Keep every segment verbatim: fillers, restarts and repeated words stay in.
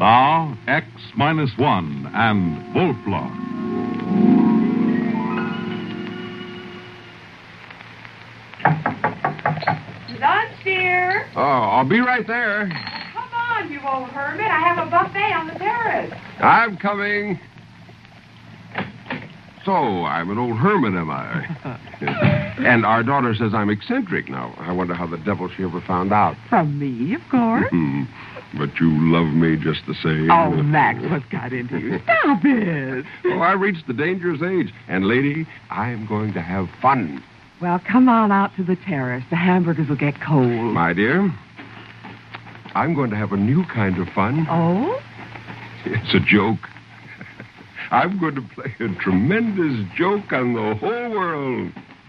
Now, X minus one and Volpla. Lunch, dear. Oh, I'll be right there. Come on, you old hermit. I have a buffet on the terrace. I'm coming. So, I'm an old hermit, am I? And our daughter says I'm eccentric now. I wonder how the devil she ever found out. From me, of course. But you love me just the same. Oh, Max, what's got into you? Stop it. Oh, I reached the dangerous age. And, lady, I'm going to have fun. Well, come on out to the terrace. The hamburgers will get cold. My dear, I'm going to have a new kind of fun. Oh? It's a joke. I'm going to play a tremendous joke on the whole world.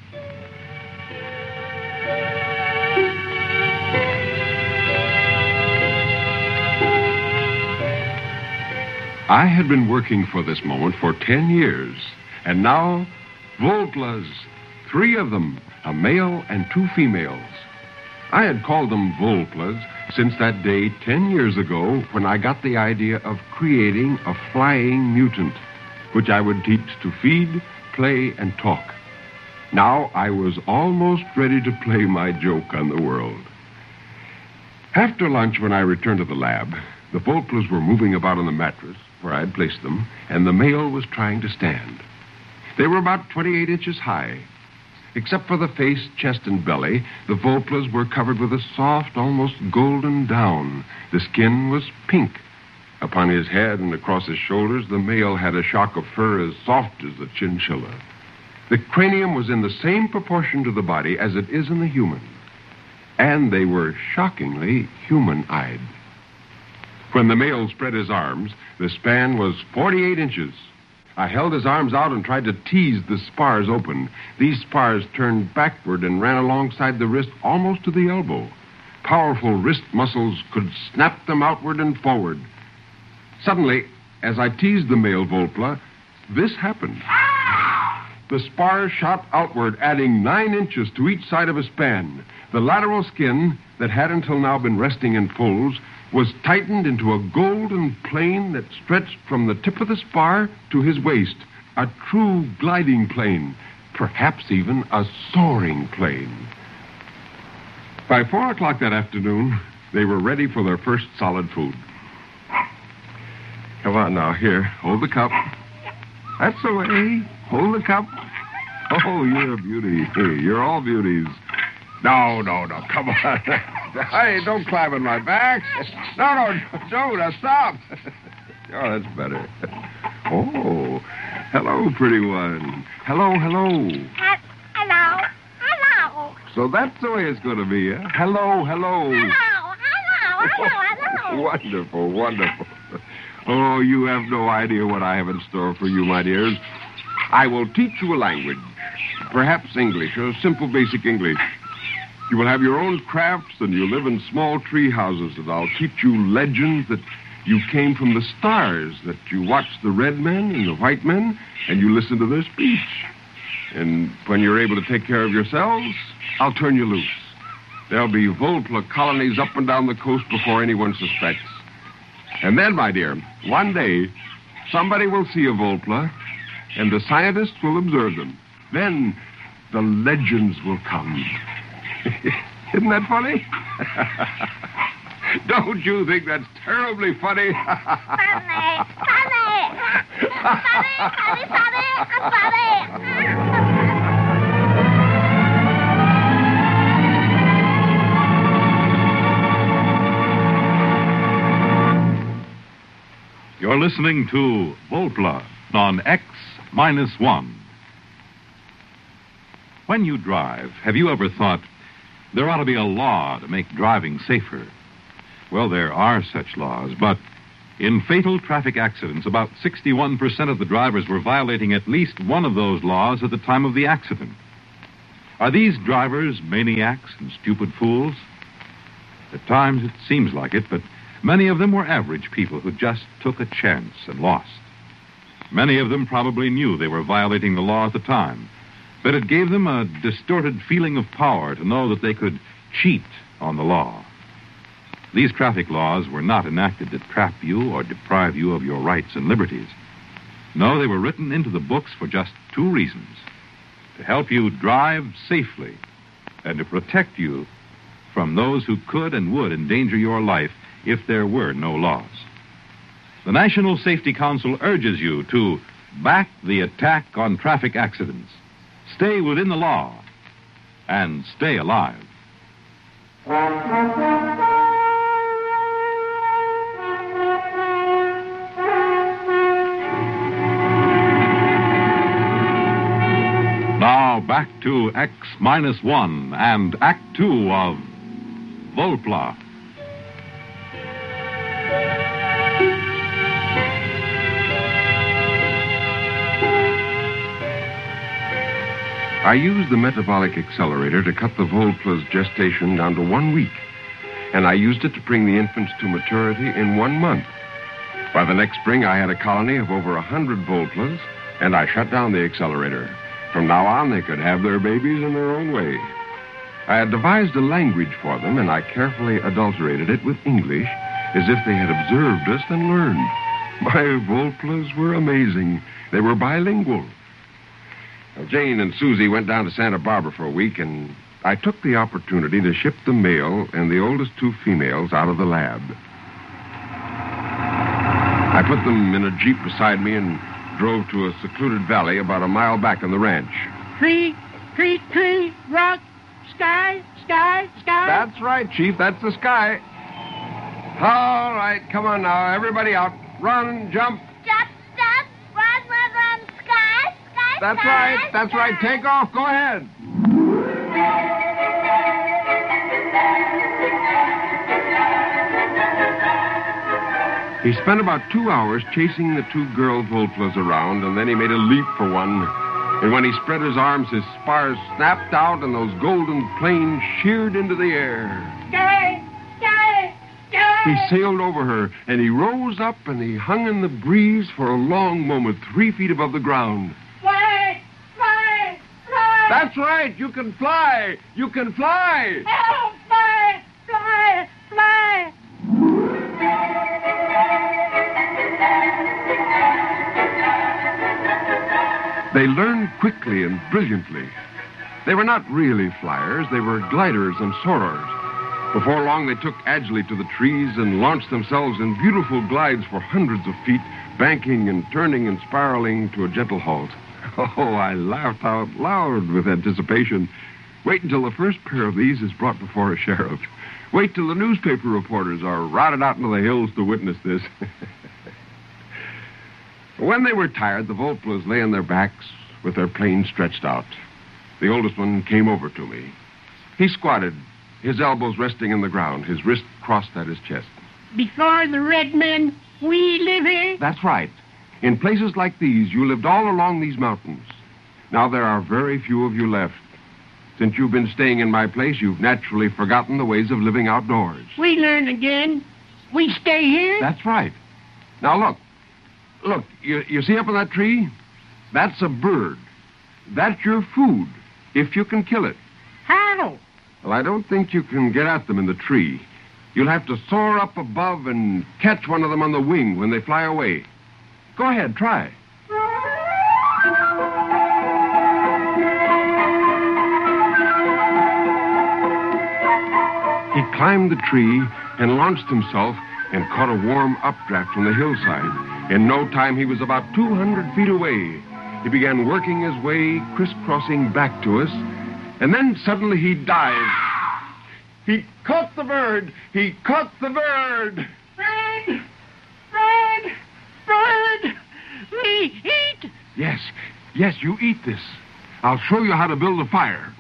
I had been working for this moment for ten years, and now Volplas, three of them, a male and two females. I had called them Volplas since that day ten years ago when I got the idea of creating a flying mutant, which I would teach to feed, play, and talk. Now I was almost ready to play my joke on the world. After lunch, when I returned to the lab, the Volplas were moving about on the mattress where I'd placed them, and the male was trying to stand. They were about twenty-eight inches high. Except for the face, chest, and belly, the Volplas were covered with a soft, almost golden down. The skin was pink. Upon his head and across his shoulders, the male had a shock of fur as soft as a chinchilla. The cranium was in the same proportion to the body as it is in the human. And they were shockingly human-eyed. When the male spread his arms, the span was forty-eight inches. I held his arms out and tried to tease the spars open. These spars turned backward and ran alongside the wrist almost to the elbow. Powerful wrist muscles could snap them outward and forward. Suddenly, as I teased the male Volpla, this happened. The spars shot outward, adding nine inches to each side of a span. The lateral skin, that had until now been resting in folds, was tightened into a golden plane that stretched from the tip of the spar to his waist. A true gliding plane, perhaps even a soaring plane. By four o'clock that afternoon, they were ready for their first solid food. Come on now, here, hold the cup. That's the way. Hold the cup. Oh, you're a beauty. You're all beauties. No, no, no, come on. Hey, don't climb on my back. No, no, don't. Now stop. Oh, that's better. Oh, hello, pretty one. Hello, hello. Hello, hello. So that's the way it's going to be, huh? Hello, hello. Hello, hello, hello, hello. Wonderful, wonderful. Oh, you have no idea what I have in store for you, my dears. I will teach you a language, perhaps English, a simple basic English. You will have your own crafts, and you live in small tree houses, and I'll teach you legends that you came from the stars, that you watch the red men and the white men, and you listen to their speech. And when you're able to take care of yourselves, I'll turn you loose. There'll be Volpla colonies up and down the coast before anyone suspects. And then, my dear, one day, somebody will see a Volpla, and the scientists will observe them. Then the legends will come. Isn't that funny? Don't you think that's terribly funny? Funny, funny. Funny, funny, funny, funny. You're listening to Volpla on X minus one. When you drive, have you ever thought there ought to be a law to make driving safer? Well, there are such laws, but in fatal traffic accidents, about sixty-one percent of the drivers were violating at least one of those laws at the time of the accident. Are these drivers maniacs and stupid fools? At times it seems like it, but many of them were average people who just took a chance and lost. Many of them probably knew they were violating the law at the time, but it gave them a distorted feeling of power to know that they could cheat on the law. These traffic laws were not enacted to trap you or deprive you of your rights and liberties. No, they were written into the books for just two reasons: to help you drive safely and to protect you from those who could and would endanger your life if there were no laws. The National Safety Council urges you to back the attack on traffic accidents, stay within the law, and stay alive. Now back to X minus one and Act Two of Volpla. I used the metabolic accelerator to cut the Volpla's gestation down to one week, and I used it to bring the infants to maturity in one month. By the next spring, I had a colony of over a hundred Volplas, and I shut down the accelerator. From now on, they could have their babies in their own way. I had devised a language for them, and I carefully adulterated it with English, as if they had observed us and learned. My Volplas were amazing. They were bilingual. Now, Jane and Susie went down to Santa Barbara for a week, and I took the opportunity to ship the male and the oldest two females out of the lab. I put them in a Jeep beside me and drove to a secluded valley about a mile back on the ranch. Tree, tree, tree, rock, sky, sky, sky. That's right, Chief. That's the sky. All right, come on now. Everybody out. Run, jump. Jump, jump, run, run, run, sky, sky, That's sky, right. That's sky. right. Take off. Go ahead. He spent about two hours chasing the two girl Volplas around, and then he made a leap for one. And when he spread his arms, his spars snapped out, and those golden planes sheared into the air. Sky, sky, sky. He sailed over her, and he rose up, and he hung in the breeze for a long moment, three feet above the ground. Fly, fly, fly. That's right. You can fly. You can fly. Oh, fly, fly, fly. They learned quickly and brilliantly. They were not really flyers. They were gliders and soarers. Before long, they took agilely to the trees and launched themselves in beautiful glides for hundreds of feet, banking and turning and spiraling to a gentle halt. Oh, I laughed out loud with anticipation. Wait until the first pair of these is brought before a sheriff. Wait till the newspaper reporters are routed out into the hills to witness this. When they were tired, the Volplas lay on their backs with their planes stretched out. The oldest one came over to me. He squatted, his elbows resting in the ground, his wrist crossed at his chest. Before the red men, we live here. That's right. In places like these, you lived all along these mountains. Now there are very few of you left. Since you've been staying in my place, you've naturally forgotten the ways of living outdoors. We learn again. We stay here. That's right. Now look. Look, you, you see up in that tree? That's a bird. That's your food, if you can kill it. How? Well, I don't think you can get at them in the tree. You'll have to soar up above and catch one of them on the wing when they fly away. Go ahead, try. He climbed the tree and launched himself and caught a warm updraft from the hillside. In no time, he was about two hundred feet away. He began working his way, crisscrossing back to us, and then suddenly he dived. He caught the bird! He caught the bird! Bird! Bird! Bird! We eat! Yes, yes, you eat this. I'll show you how to build a fire.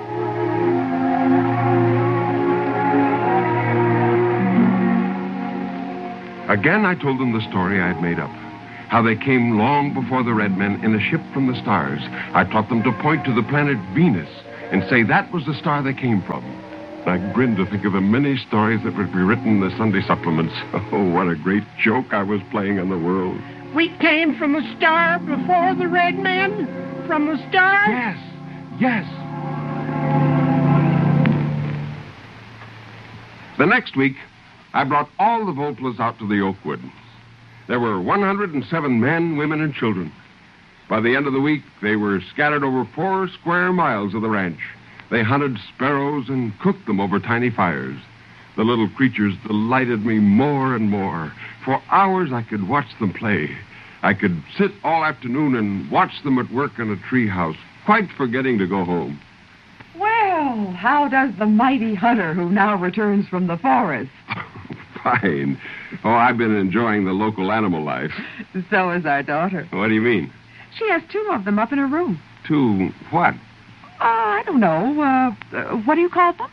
Again, I told them the story I had made up. How they came long before the red men in a ship from the stars. I taught them to point to the planet Venus and say that was the star they came from. I grinned to think of the many stories that would be written in the Sunday supplements. Oh, what a great joke I was playing on the world. We came from a star before the red men? From the star? Yes, yes. The next week, I brought all the Volplas out to the Oakwood. There were one hundred seven men, women, and children. By the end of the week, they were scattered over four square miles of the ranch. They hunted sparrows and cooked them over tiny fires. The little creatures delighted me more and more. For hours, I could watch them play. I could sit all afternoon and watch them at work in a treehouse, quite forgetting to go home. Well, how does the mighty hunter who now returns from the forest? Fine. Oh, I've been enjoying the local animal life. So is our daughter. What do you mean? She has two of them up in her room. Two what? Uh, I don't know. Uh, uh, what do you call them?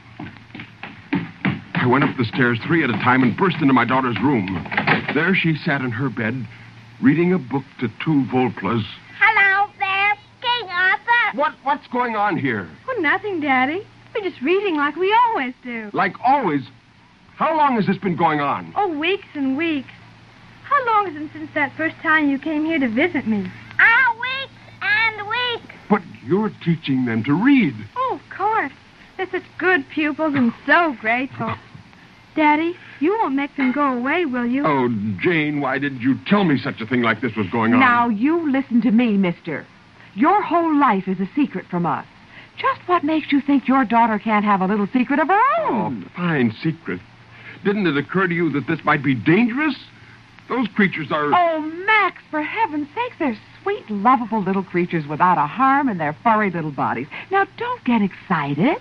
I went up the stairs three at a time and burst into my daughter's room. There she sat in her bed, reading a book to two Volplas. Hello there, King Arthur. What? What's going on here? Oh, nothing, Daddy. We're just reading like we always do. Like always. How long has this been going on? Oh, weeks and weeks. How long has it since that first time you came here to visit me? Ah, weeks and weeks. But you're teaching them to read. Oh, of course. They're such good pupils and so grateful. Daddy, you won't make them go away, will you? Oh, Jane, why didn't you tell me such a thing like this was going on? Now, you listen to me, mister. Your whole life is a secret from us. Just what makes you think your daughter can't have a little secret of her Oh, own? fine secret. Didn't it occur to you that this might be dangerous? Those creatures are... Oh, Max, for heaven's sake, they're sweet, lovable little creatures without a harm in their furry little bodies. Now, don't get excited.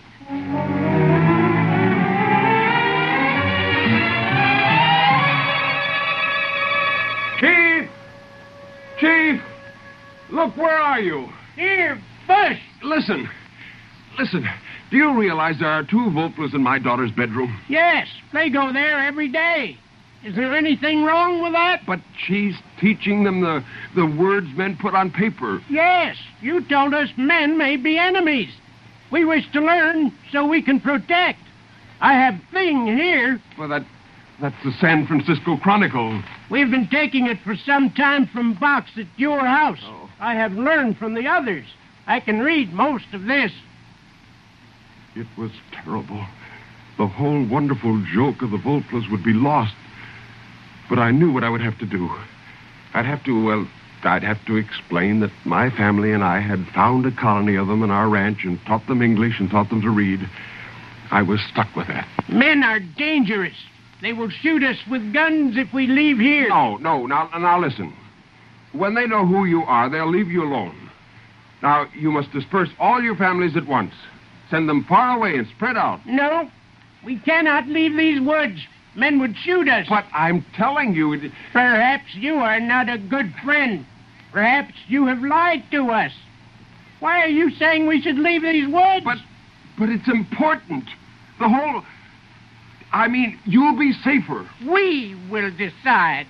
Chief! Chief! Look, where are you? Here, Bush. Listen. Listen. Do you realize there are two Volplas in my daughter's bedroom? Yes, they go there every day. Is there anything wrong with that? But she's teaching them the, the words men put on paper. Yes, you told us men may be enemies. We wish to learn so we can protect. I have Thing here. Well, that that's the San Francisco Chronicle. We've been taking it for some time from box at your house. Oh. I have learned from the others. I can read most of this. It was terrible. The whole wonderful joke of the Volplas would be lost. But I knew what I would have to do. I'd have to, well, I'd have to explain that my family and I had found a colony of them in our ranch and taught them English and taught them to read. I was stuck with that. Men are dangerous. They will shoot us with guns if we leave here. No, no, now, now listen. When they know who you are, they'll leave you alone. Now, you must disperse all your families at once. Send them far away and spread out. No, we cannot leave these woods. Men would shoot us. But I'm telling you... It... Perhaps you are not a good friend. Perhaps you have lied to us. Why are you saying we should leave these woods? But, but it's important. The whole... I mean, you'll be safer. We will decide.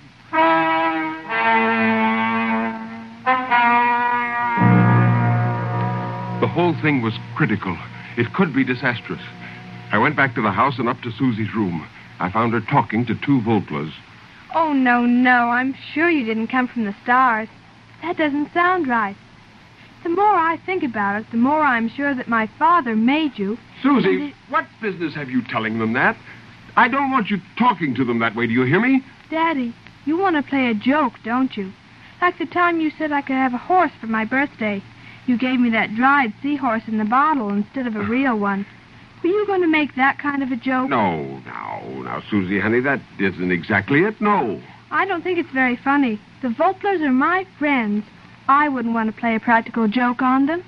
The whole thing was critical. It could be disastrous. I went back to the house and up to Susie's room. I found her talking to two Volplas. Oh, no, no. I'm sure you didn't come from the stars. That doesn't sound right. The more I think about it, the more I'm sure that my father made you. Susie, it... what business have you telling them that? I don't want you talking to them that way. Do you hear me? Daddy, you want to play a joke, don't you? Like the time you said I could have a horse for my birthday. You gave me that dried seahorse in the bottle instead of a real one. Were you going to make that kind of a joke? No, no, now, Susie, honey, that isn't exactly it, no. I don't think it's very funny. The Volplers are my friends. I wouldn't want to play a practical joke on them.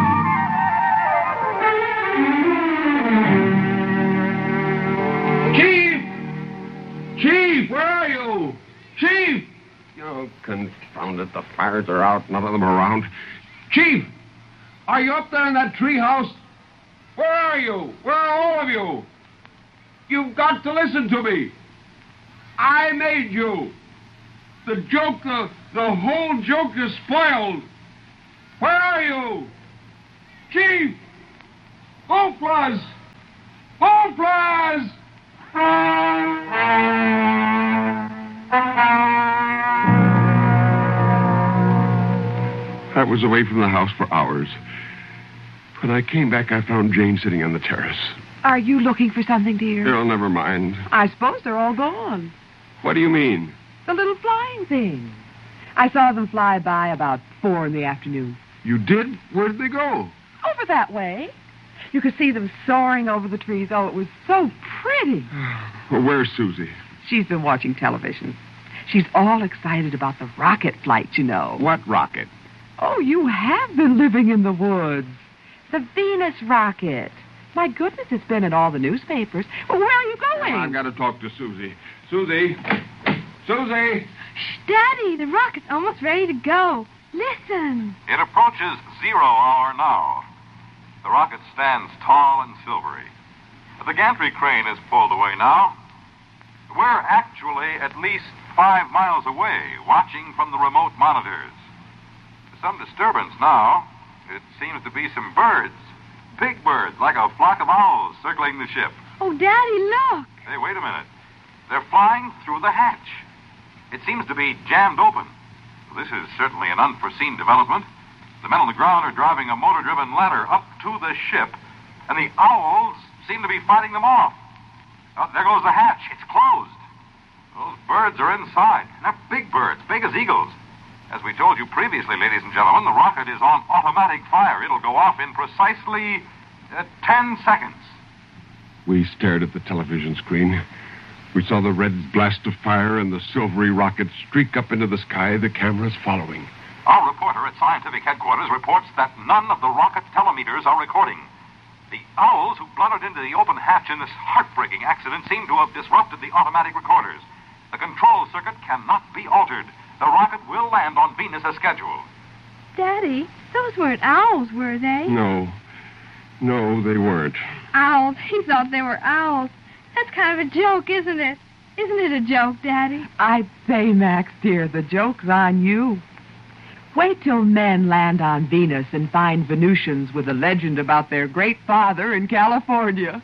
Chief! Chief, where are you? Chief! Oh, confound it, the fires are out, none of them around. Chief! Are you up there in that treehouse? Where are you? Where are all of you? You've got to listen to me. I made you. The joke, the, the whole joke is spoiled. Where are you? Chief! Volplas! Volplas! I was away from the house for hours. When I came back, I found Jane sitting on the terrace. Are you looking for something, dear? Oh, never mind. I suppose they're all gone. What do you mean? The little flying things. I saw them fly by about four in the afternoon. You did? Where did they go? Over that way. You could see them soaring over the trees. Oh, it was so pretty. Well, where's Susie? She's been watching television. She's all excited about the rocket flight, you know. What rocket? Oh, you have been living in the woods. The Venus rocket. My goodness, it's been in all the newspapers. Well, where are you going? I've got to talk to Susie. Susie! Susie! Shh, Daddy, the rocket's almost ready to go. Listen. It approaches zero hour now. The rocket stands tall and silvery. The gantry crane is pulled away now. We're actually at least five miles away, watching from the remote monitors. There's some disturbance now. It seems to be some birds. Big birds, like a flock of owls circling the ship. Oh, Daddy, look. Hey, wait a minute. They're flying through the hatch. It seems to be jammed open. This is certainly an unforeseen development. The men on the ground are driving a motor-driven ladder up to the ship, and the owls seem to be fighting them off. Oh, there goes the hatch. It's closed. Those birds are inside. And they're big birds, big as eagles. As we told you previously, ladies and gentlemen, the rocket is on automatic fire. It'll go off in precisely uh, ten seconds. We stared at the television screen. We saw the red blast of fire and the silvery rocket streak up into the sky, the cameras following. Our reporter at scientific headquarters reports that none of the rocket telemeters are recording. The owls who blundered into the open hatch in this heartbreaking accident seem to have disrupted the automatic recorders. The control circuit cannot be altered. The rocket will land on Venus as scheduled. Daddy, those weren't owls, were they? No. No, they weren't. Owls. He thought they were owls. That's kind of a joke, isn't it? Isn't it a joke, Daddy? I'd say, Max, dear, the joke's on you. Wait till men land on Venus and find Venusians with a legend about their great father in California.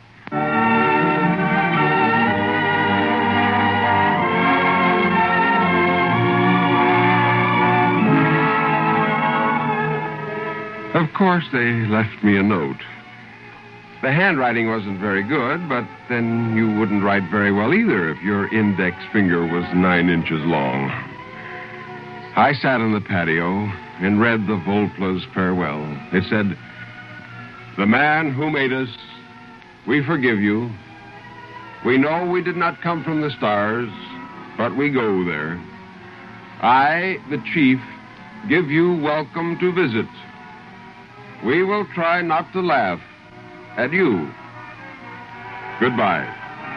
Of course, they left me a note. The handwriting wasn't very good, but then you wouldn't write very well either if your index finger was nine inches long. I sat on the patio and read the Volpla's farewell. It said, "The man who made us, we forgive you. We know we did not come from the stars, but we go there. I, the chief, give you welcome to visit. We will try not to laugh at you. Goodbye."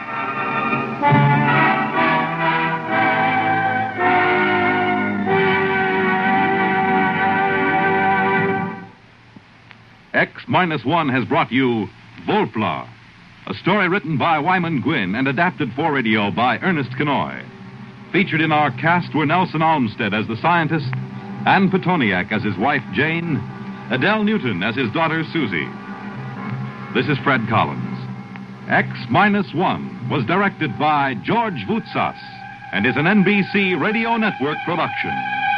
X minus one has brought you Volpla, a story written by Wyman Gwynn and adapted for radio by Ernest Kenoy. Featured in our cast were Nelson Olmsted as the scientist, Anne Petoniak as his wife Jane, Adele Newton as his daughter Susie. This is Fred Collins. X minus one was directed by George Voutsas and is an N B C Radio Network production.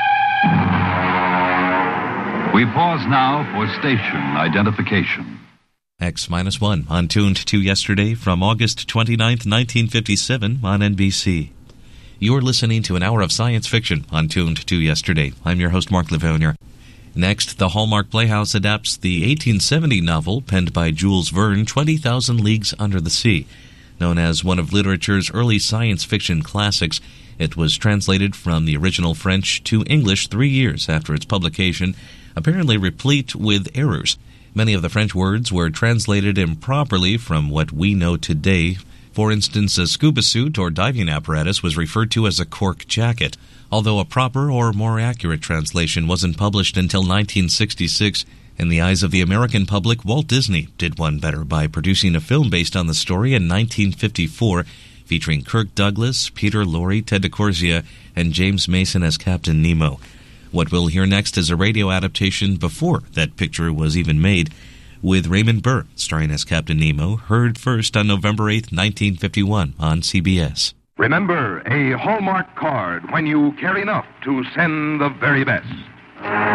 We pause now for station identification. X minus one on Tuned to Yesterday from August twenty-ninth, nineteen fifty-seven on N B C. You're listening to an hour of science fiction on Tuned to Yesterday. I'm your host, Mark Livonia. Next, the Hallmark Playhouse adapts the eighteen seventy novel penned by Jules Verne, twenty thousand Leagues Under the Sea. Known as one of literature's early science fiction classics, it was translated from the original French to English three years after its publication, apparently replete with errors. Many of the French words were translated improperly from what we know today. For instance, a scuba suit or diving apparatus was referred to as a cork jacket, although a proper or more accurate translation wasn't published until nineteen sixty-six. In the eyes of the American public, Walt Disney did one better by producing a film based on the story in nineteen fifty-four, featuring Kirk Douglas, Peter Lorre, Ted DeCourcia, and James Mason as Captain Nemo. What we'll hear next is a radio adaptation before that picture was even made, with Raymond Burr starring as Captain Nemo, heard first on November eighth, nineteen fifty-one on C B S. Remember, a Hallmark card when you care enough to send the very best.